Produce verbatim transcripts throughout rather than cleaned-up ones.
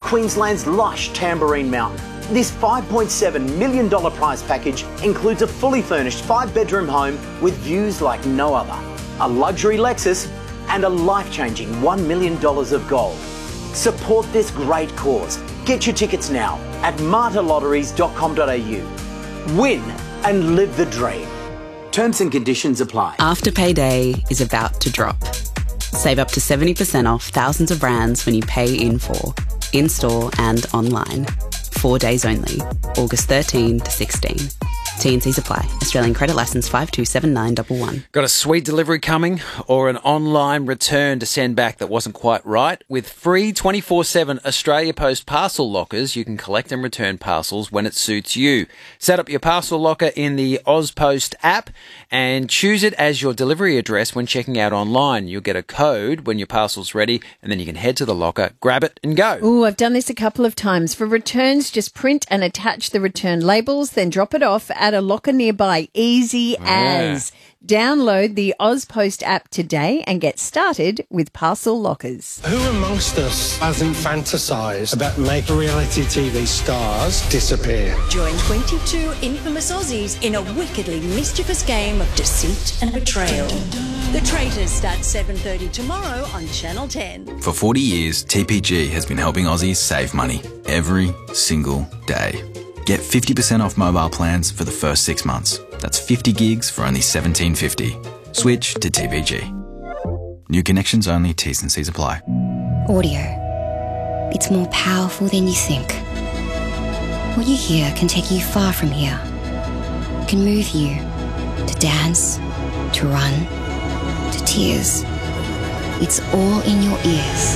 Queensland's lush Tambourine Mountain. This five point seven million dollars prize package includes a fully furnished five-bedroom home with views like no other, a luxury Lexus, and a life-changing one million dollars of gold. Support this great cause. Get your tickets now at marta lotteries dot com dot a u. Win and live the dream. Terms and conditions apply. Afterpay Day is about to drop. Save up to seventy percent off thousands of brands when you pay in full, in-store and online. Four days only, August thirteenth to sixteenth. T and Cs apply. Australian credit licence five two seven nine one one. Got a sweet delivery coming or an online return to send back that wasn't quite right? With free twenty-four seven Australia Post parcel lockers, you can collect and return parcels when it suits you. Set up your parcel locker in the AusPost app and choose it as your delivery address when checking out online. You'll get a code when your parcel's ready and then you can head to the locker, grab it and go. Ooh, I've done this a couple of times. For returns, just print and attach the return labels, then drop it off at a locker nearby. Easy as. Download the AusPost app today and get started with parcel lockers. Who amongst us hasn't fantasised about making reality T V stars disappear? Join twenty-two infamous Aussies in a wickedly mischievous game of deceit and betrayal. The Traitors starts seven thirty tomorrow on Channel ten. For forty years, T P G has been helping Aussies save money every single day. Get fifty percent off mobile plans for the first six months. That's fifty gigs for only seventeen fifty. Switch to T P G. New connections only, T's and C's apply. Audio. It's more powerful than you think. What you hear can take you far from here. It can move you to dance, to run, to tears. It's all in your ears.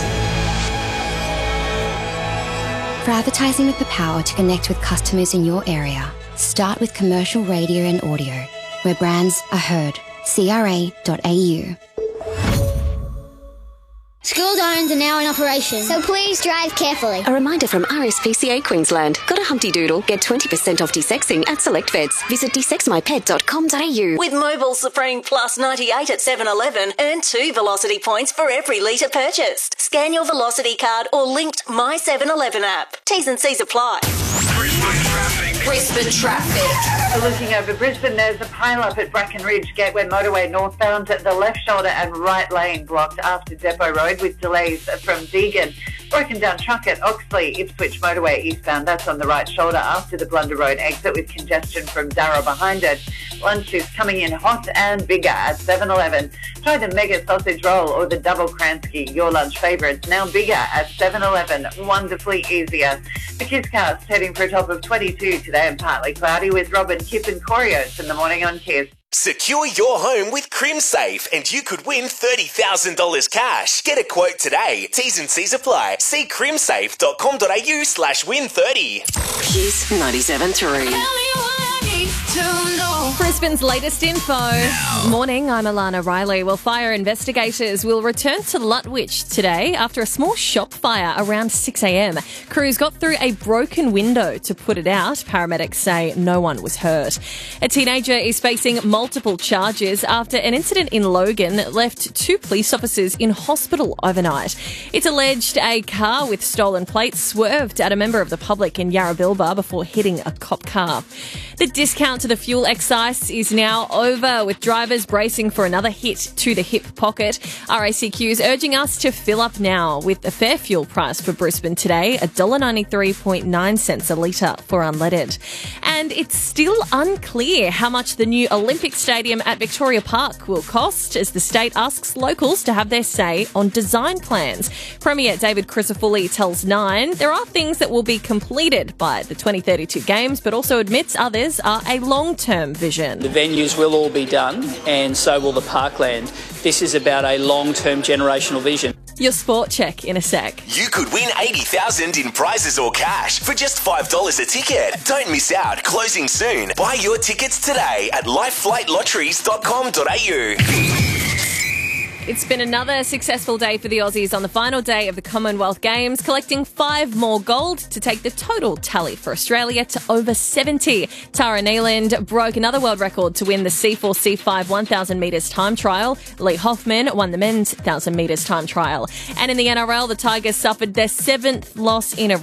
For advertising with the power to connect with customers in your area, start with commercial radio and audio, where brands are heard. C R A dot A U. School zones are now in operation, so please drive carefully. A reminder from R S P C A Queensland. Got a Humpty Doodle? Get twenty percent off desexing at select vets. Visit desex my pet dot com dot a u. With Mobile Supreme Plus ninety-eight at seven eleven, earn two Velocity points for every litre purchased. Scan your Velocity card or linked My seven eleven app. T's and C's apply. Brisbane traffic. Looking over Brisbane, there's a pile-up at Bracken Ridge Gateway Motorway northbound. The left shoulder and right lane blocked after Depot Road with delays from Deagon. Broken down truck at Oxley, Ipswich Motorway eastbound. That's on the right shoulder after the Blunder Road exit with congestion from Darra behind it. Lunch is coming in hot and bigger at seven eleven. Try the Mega Sausage Roll or the Double Kransky, your lunch favourites, now bigger at seven eleven. Wonderfully easier. The Kisscast heading for a top of twenty-two today and partly cloudy with Robin, Kip and Corios in the morning on Kiss. Secure your home with CrimSafe and you could win thirty thousand dollars cash. Get a quote today. T's and C's apply. See crimsafe dot com dot a u slash win thirty. Kiss ninety-seven point three. Brisbane's latest info. Now. Morning, I'm Alana Riley. Well, fire investigators will return to Lutwyche today after a small shop fire around six a.m. Crews got through a broken window to put it out. Paramedics say no one was hurt. A teenager is facing multiple charges after an incident in Logan left two police officers in hospital overnight. It's alleged a car with stolen plates swerved at a member of the public in Yarrabilba before hitting a cop car. The discount to the fuel excise is now over, with drivers bracing for another hit to the hip pocket. R A C Q is urging us to fill up now, with a fair fuel price for Brisbane today, one dollar ninety-three point nine cents a litre for unleaded. And it's still unclear how much the new Olympic Stadium at Victoria Park will cost, as the state asks locals to have their say on design plans. Premier David Crisafulli tells Nine there are things that will be completed by the twenty thirty-two Games, but also admits others are a long-term vision. The venues will all be done, and so will the parkland. This is about a long-term generational vision. Your sport check in a sec. You could win eighty thousand dollars in prizes or cash for just five dollars a ticket. Don't miss out. Closing soon. Buy your tickets today at life flight lotteries dot com dot a u. It's been another successful day for the Aussies on the final day of the Commonwealth Games, collecting five more gold to take the total tally for Australia to over seventy. Tara Neeland broke another world record to win the C four C five one thousand metres time trial. Lee Hoffman won the men's one thousand metres time trial. And in the N R L, the Tigers suffered their seventh loss in a